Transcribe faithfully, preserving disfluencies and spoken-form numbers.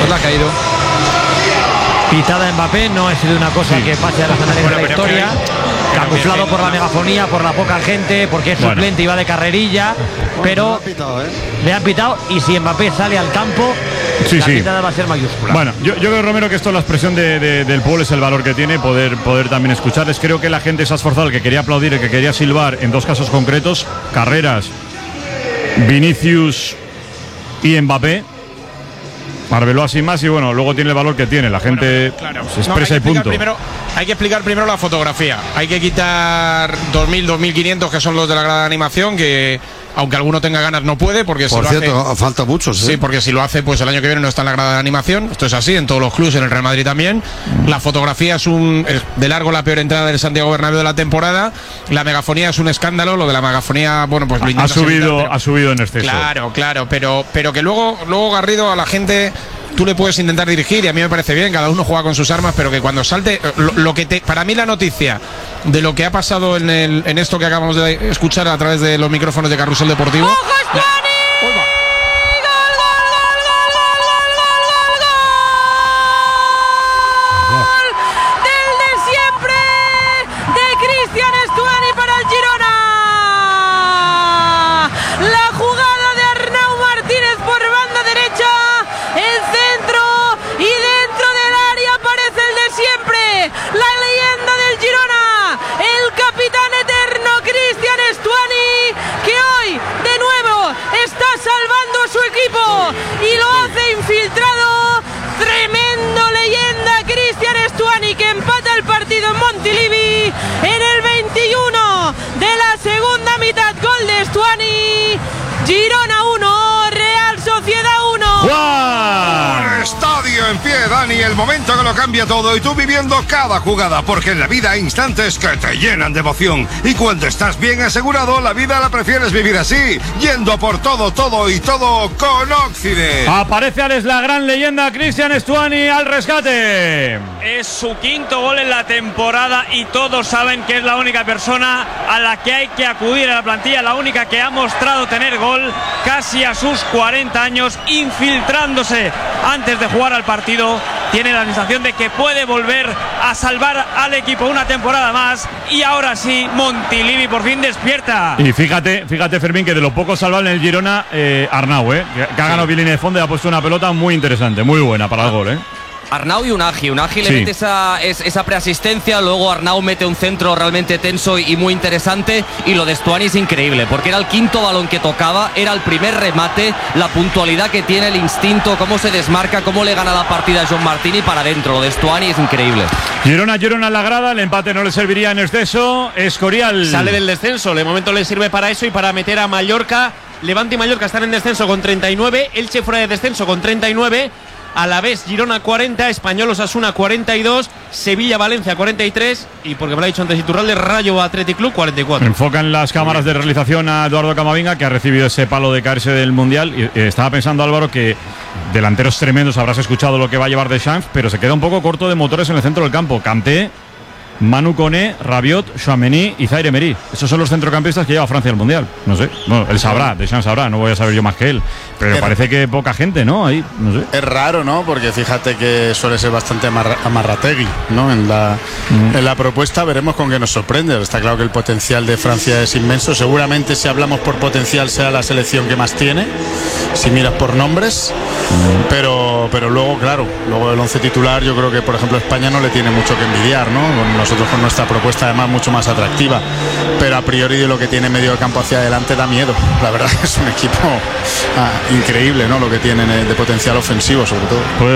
Pues la ha caído. Pitada Mbappé, no ha sido una cosa sí. que pase a las anales bueno, de la historia. Que, camuflado por la megafonía, por la poca gente, porque es bueno. suplente y va de carrerilla. Bueno, pero le han, pitado, ¿eh? le han pitado y si Mbappé sale al campo, sí, la sí. pitada va a ser mayúscula. Bueno, yo, yo creo, Romero, que esto, la expresión de, de, del pueblo es el valor que tiene, poder, poder también escucharles. Creo que la gente se ha esforzado, el que quería aplaudir, el que quería silbar, en dos casos concretos, Carreras, Vinicius y Mbappé. Arbeloa sin más y bueno, luego tiene el valor que tiene. La gente bueno, claro. se expresa no, y punto. Primero, hay que explicar primero la fotografía. Hay que quitar dos mil, dos mil quinientos que son los de la grada de animación, que aunque alguno tenga ganas no puede, porque Por si cierto, lo hace, falta muchos. ¿eh? Sí, porque si lo hace, pues el año que viene no está en la grada de animación. Esto es así, en todos los clubes, en el Real Madrid también. La fotografía es un es de largo la peor entrada del Santiago Bernabéu de la temporada. La megafonía es un escándalo. Lo de la megafonía, bueno, pues lo ha subido, evitar, pero, ha subido en exceso. Claro, claro, pero, pero que luego, luego Garrido, a la gente tú le puedes intentar dirigir y a mí me parece bien, cada uno juega con sus armas, pero que cuando salte lo, lo que te, para mí la noticia de lo que ha pasado en, el, en esto que acabamos de escuchar a través de los micrófonos de Carrusel Deportivo. ¡Ojo, Stuani! Su equipo y lo hace infiltrado. Tremendo leyenda Cristian Stuani, que empata el partido en Montilivi en el veintiuno de la segunda mitad. Gol de Stuani. Girona uno, Real Sociedad uno. ¡Juan! Estadio en pie, Dani, el momento que lo cambia todo y tú viviendo cada jugada, porque en la vida hay instantes que te llenan de emoción y cuando estás bien asegurado, la vida la prefieres vivir así, yendo por todo, todo y todo con Occident. Aparece Alex, la gran leyenda Cristian Stuani al rescate. Es su quinto gol en la temporada y todos saben que es la única persona a la que hay que acudir a la plantilla, la única que ha mostrado tener gol casi a sus cuarenta años, infiltrándose antes de jugar al partido. Tiene la sensación de que puede volver a salvar al equipo una temporada más y ahora sí, Montilivi por fin despierta. Y fíjate, fíjate Fermín, que de lo poco salvable en el Girona, eh, Arnau, eh, que, que ha ganado sí. bien de fondo y ha puesto una pelota muy interesante, muy buena para el gol, eh. Arnau y Unagi, Unagi le sí. mete esa, esa preasistencia, luego Arnau mete un centro realmente tenso y muy interesante, y lo de Stuani es increíble, porque era el quinto balón que tocaba, era el primer remate, la puntualidad que tiene, el instinto, cómo se desmarca, cómo le gana la partida a John Martini para adentro, lo de Stuani es increíble. Girona, Girona en la grada, el empate no le serviría en exceso, Escorial. Sale del descenso, de momento le sirve para eso y para meter a Mallorca. Levante y Mallorca están en descenso con treinta y nueve, Elche fuera de descenso con treinta y nueve, Alavés, Girona cuarenta, Español Osasuna cuarenta y dos, Sevilla Valencia cuarenta y tres y, porque me lo ha dicho antes Iturralde, Rayo Athletic Club cuarenta y cuatro. Enfocan las cámaras de realización a Eduardo Camavinga, que ha recibido ese palo de caerse del Mundial, y eh, estaba pensando, Álvaro, que delanteros tremendos, habrás escuchado lo que va a llevar Deschamps, pero se queda un poco corto de motores en el centro del campo. Kanté, Manu Koné, Rabiot, Tchouaméni y Zaire Emery. Esos son los centrocampistas que lleva Francia al Mundial. No sé, bueno, él sabrá, Deschamps sabrá, no voy a saber yo más que él. Pero es, parece que poca gente, ¿no? Ahí, no sé. Es raro, ¿no? Porque fíjate que suele ser bastante amarra amarrategui, ¿no? En la, mm. en la propuesta veremos con qué nos sorprende. Está claro que el potencial de Francia es inmenso. Seguramente, si hablamos por potencial, sea la selección que más tiene, si miras por nombres. Mm. Pero, pero luego, claro, luego el once titular, yo creo que, por ejemplo, España no le tiene mucho que envidiar, ¿no? Con nosotros con nuestra propuesta además mucho más atractiva, pero a priori de lo que tiene medio campo hacia adelante da miedo. La verdad es un equipo ah, increíble, ¿no? Lo que tienen de potencial ofensivo sobre todo.